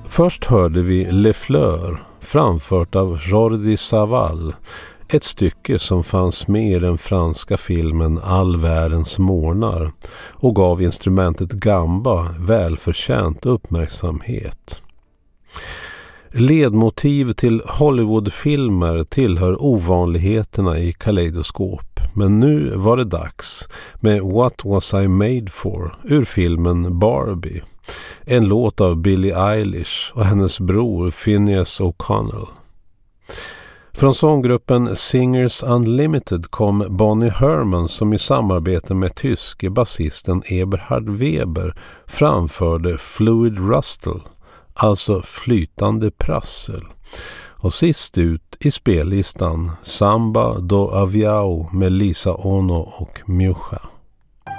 Först hörde vi Le Fleur, framfört av Jordi Savall, ett stycke som fanns med i den franska filmen All världens morgnar och gav instrumentet gamba välförtjänt uppmärksamhet. Ledmotiv till Hollywoodfilmer tillhör ovanligheterna i Kaleidoskop, men nu var det dags med What Was I Made For ur filmen Barbie, en låt av Billie Eilish och hennes bror Phineas O'Connell. Från sånggruppen Singers Unlimited kom Bonnie Herman som i samarbete med tyske basisten Eberhard Weber framförde Fluid Rustle, alltså flytande prassel. Och sist ut i spellistan Samba do Avião med Lisa Ono och Mjucha.